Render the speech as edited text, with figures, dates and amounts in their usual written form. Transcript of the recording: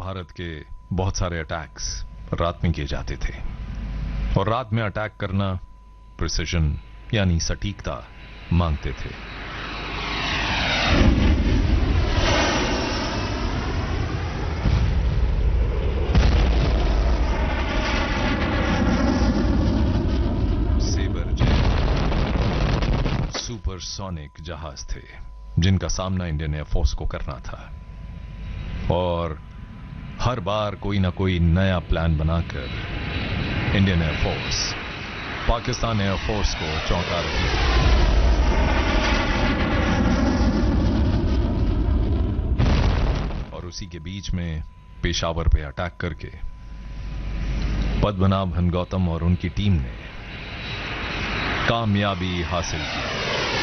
भारत के बहुत सारे अटैक्स रात में किए जाते थे और रात में अटैक करना प्रिसिजन यानी सटीकता मांगते थे। सेबर जेट सुपरसोनिक जहाज थे जिनका सामना इंडियन एयरफोर्स को करना था और हर बार कोई ना कोई नया प्लान बनाकर इंडियन एयरफोर्स पाकिस्तान एयरफोर्स को चौंका रही है। और उसी के बीच में पेशावर पे अटैक करके पद्मनाभन गौतम और उनकी टीम ने कामयाबी हासिल की।